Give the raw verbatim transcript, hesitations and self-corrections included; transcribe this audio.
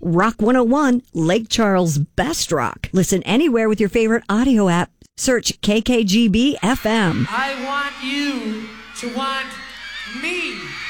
Rock one oh one, Lake Charles' best rock. Listen anywhere with your favorite audio app. Search K K G B F M. I want you to want me.